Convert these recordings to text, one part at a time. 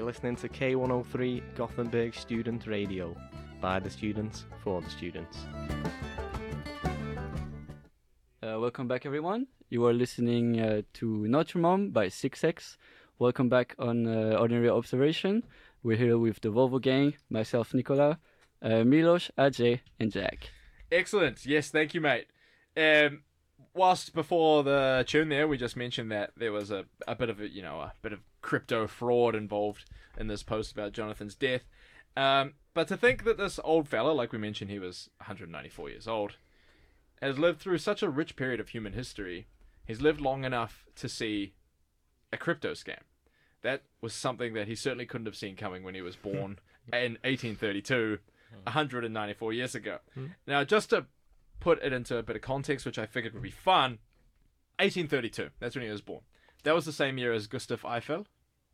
You're listening to K103 Gothenburg Student Radio. By the students, for the students. Welcome back, everyone. You are listening to Not Your Mom by 6X. Welcome back on Ordinary Observation. We're here with the Volvo gang, myself, Nicola, Milos, Ajay, and Jack. Excellent. Yes, thank you, mate. Whilst before the tune there, we just mentioned that there was a bit of a bit of crypto fraud involved in this post about Jonathan's death. But to think that this old fella, like we mentioned, he was 194 years old, has lived through such a rich period of human history. He's lived long enough to see a crypto scam. That was something that he certainly couldn't have seen coming when he was born in 1832, 194 years ago. Now, just to put it into a bit of context, which I figured would be fun, 1832, that's when he was born. That was the same year as Gustav Eiffel,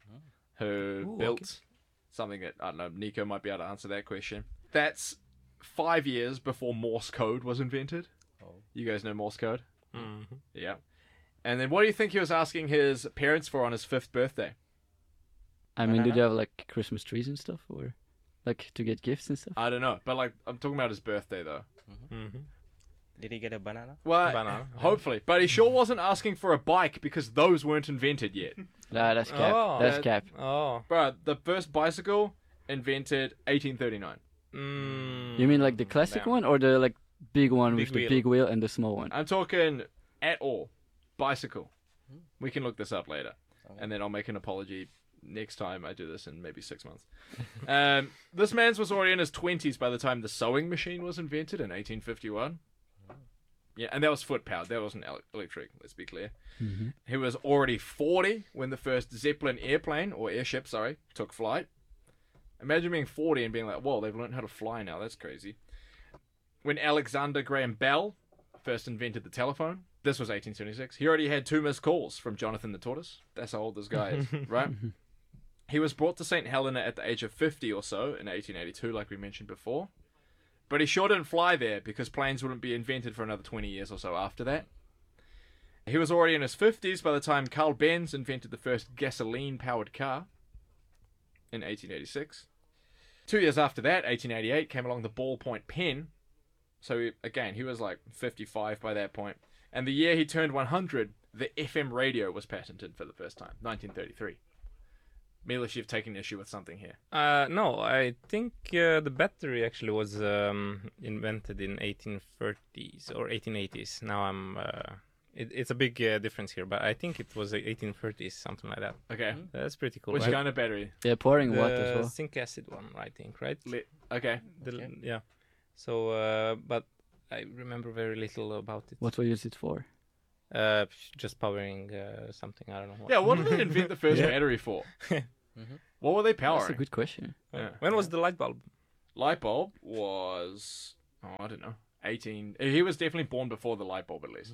who built something that, I don't know, Nico might be able to answer that question. That's 5 years before Morse code was invented. You guys know Morse code? Mm-hmm. Yeah. And then what do you think he was asking his parents for on his 5th birthday? I mean, did you have like Christmas trees and stuff, or like to get gifts and stuff? I don't know, but like I'm talking about his birthday though. Mm-hmm. Did he get a banana? Well, hopefully, but he sure wasn't asking for a bike because those weren't invented yet. Nah, that's cap. That's cap. Oh. Bro, the first bicycle invented 1839. You mean like the classic one, or the like big one with the wheel. big wheel and the small one? I'm talking at all. Bicycle. We can look this up later. And then I'll make an apology next time I do this in maybe 6 months. This man's was already in his 20s by the time the sewing machine was invented in 1851. Yeah, and that was foot-powered. That wasn't electric, let's be clear. Mm-hmm. He was already 40 when the first Zeppelin airplane, or airship, took flight. Imagine being 40 and being like, whoa, they've learned how to fly now. That's crazy. When Alexander Graham Bell first invented the telephone, this was 1876. He already had 2 missed calls from Jonathan the Tortoise. That's how old this guy is, right? He was brought to St. Helena at the age of 50 or so in 1882, like we mentioned before. But he sure didn't fly there because planes wouldn't be invented for another 20 years or so after that. He was already in his 50s by the time Carl Benz invented the first gasoline-powered car in 1886. 2 years after that, 1888, came along the ballpoint pen. So, again, he was like 55 by that point. And the year he turned 100, the FM radio was patented for the first time, 1933. Milos, you've taken issue with something here. No, I think the battery actually was invented in 1830s or 1880s. Now it's a big difference here, but I think it was 1830s, something like that. Okay. That's pretty cool. Which right? kind of battery? Yeah, pouring The water as well. zinc acid one, I think, right? Okay. Yeah. So, but I remember very little about it. What we use it for? Just powering something. I don't know. Yeah, what did they invent the first battery for? What were they powering? That's a good question. Yeah. When was the light bulb? Light bulb was, I don't know, 18. He was definitely born before the light bulb, at least.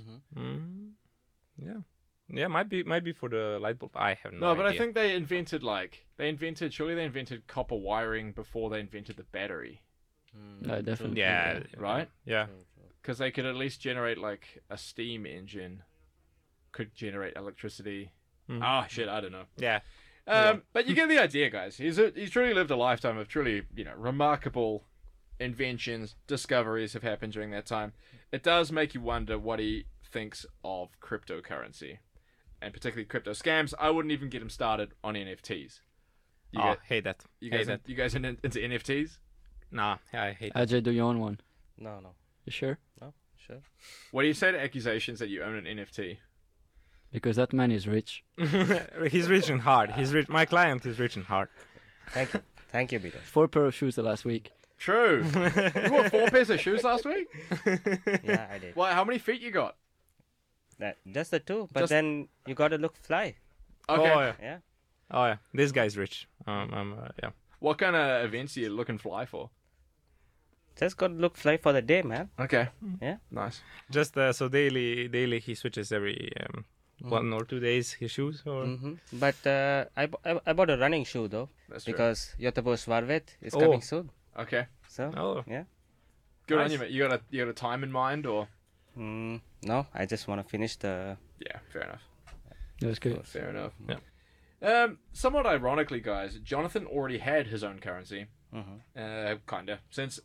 Yeah, might be for the light bulb. I have no idea. No, but I think they invented surely they invented copper wiring before they invented the battery, No, definitely. Yeah. right? Yeah. Because they could at least generate like a steam engine, could generate electricity. Ah, shit, I don't know. Yeah. But you get the idea, guys. He's truly lived a lifetime of truly, remarkable inventions, discoveries have happened during that time. It does make you wonder what he thinks of cryptocurrency, and particularly crypto scams. I wouldn't even get him started on NFTs. Hate that. You Hate guys into NFTs? Nah, I hate that. Ajay, do you own one? No. You sure? No, sure. What do you say to accusations that you own an NFT? Because that man is rich. He's rich and hard. My client is rich and hard. Thank you, Peter. 4 pair of shoes the last week. True. You bought 4 pairs of shoes last week? Yeah, I did. Well, how many feet you got? Just the 2, but Just- then you gotta look fly. Okay. Oh, yeah. Yeah. Oh, yeah. This guy's rich. Yeah. What kind of events are you looking fly for? Just gotta look fly for the day, man. Okay. Yeah. Nice. Just so daily he switches every 1 or 2 days his shoes or. But I bought a running shoe though, That's true. because Göteborgs Varvet is coming soon. Okay. So Oh. yeah. Good on Nice. you, mate. You got a time in mind, or? No, I just want to finish the. Yeah, fair enough. That was good. Fair enough. Yeah. Somewhat ironically, guys, Jonathan already had his own currency, kinda, since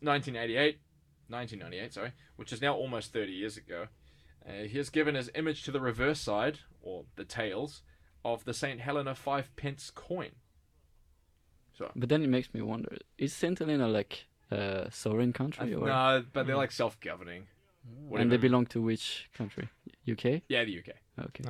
1998, sorry, which is now almost 30 years ago. He has given his image to the reverse side, or the tails, of the St. Helena 5p coin. So, But then it makes me wonder: is Saint Helena like a sovereign country, or no, but they're like self-governing. and they belong to which country? UK. Yeah, the UK. Okay.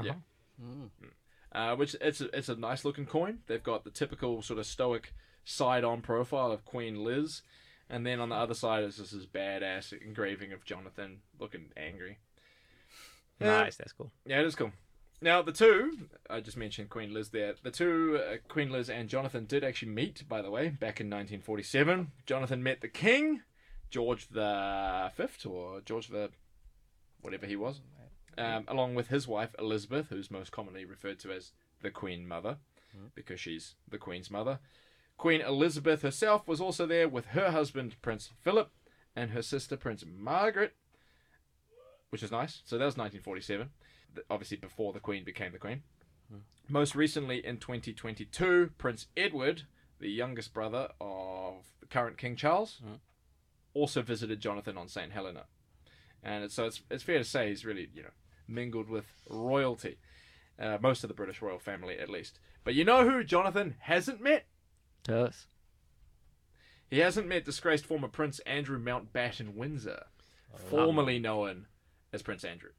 Yeah. Which it's a nice looking coin. They've got the typical sort of stoic side-on profile of Queen Liz, and then on the other side is this badass engraving of Jonathan looking angry. Nice, that's cool. Yeah, it is cool. Now the two, I just mentioned Queen Liz there. The two, Queen Liz and Jonathan, did actually meet, by the way, back in 1947. Jonathan met the King, George the Fifth, or George the whatever he was. Along with his wife Elizabeth, who's most commonly referred to as the Queen Mother, because she's the Queen's mother. Queen Elizabeth herself was also there with her husband Prince Philip and her sister Prince Margaret, which is nice. So that was 1947, obviously before the Queen became the Queen. Most recently in 2022, Prince Edward, the youngest brother of the current King Charles, also visited Jonathan on St. Helena. And it's fair to say he's really, mingled with royalty. Most of the British royal family, at least. But you know who Jonathan hasn't met? Tell us. He hasn't met disgraced former Prince Andrew Mountbatten Windsor, formerly known as Prince Andrew.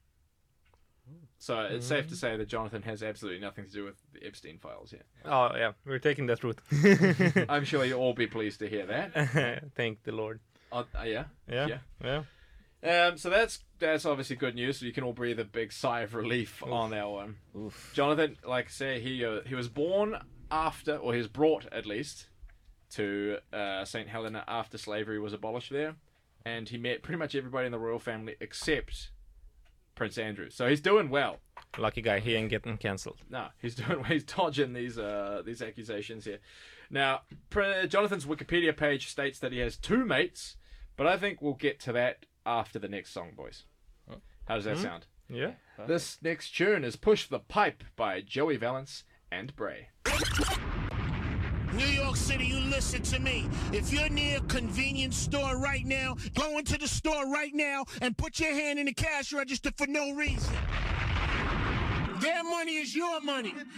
So it's safe to say that Jonathan has absolutely nothing to do with the Epstein files here. Oh, yeah, we're taking that route. I'm sure you'll all be pleased to hear that. Thank the Lord. Yeah. Yeah. So that's obviously good news. So you can all breathe a big sigh of relief on that one. Jonathan, like I say, he was born after, or he was brought at least, to St. Helena after slavery was abolished there, and he met pretty much everybody in the royal family except Prince Andrew. So he's doing well. Lucky guy, he ain't getting cancelled. No, he's dodging these accusations here. Now, Jonathan's Wikipedia page states that he has 2 mates, but I think we'll get to that after the next song, boys. How does that sound? Yeah. This next tune is Push the Pipe by Joey Valance and Bray. New York City, you listen to me. If you're near a convenience store right now, go into the store right now and put your hand in the cash register for no reason. Their money is your money.